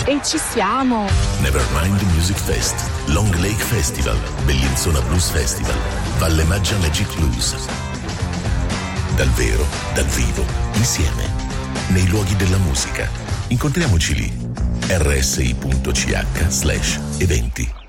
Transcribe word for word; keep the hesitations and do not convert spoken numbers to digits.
E ci siamo! Nevermind Music Fest, Long Lake Festival, Bellinzona Blues Festival, Valle Maggia Magic Blues. Dal vero, dal vivo, insieme, nei luoghi della musica. Incontriamoci lì. R S I punto C H slash eventi.